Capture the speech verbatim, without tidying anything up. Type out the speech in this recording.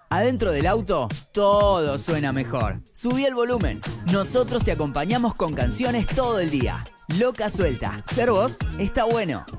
Adentro del auto, todo suena mejor. Subí el volumen. Nosotros te acompañamos con canciones todo el día. Loca Suelta. Ser vos está bueno.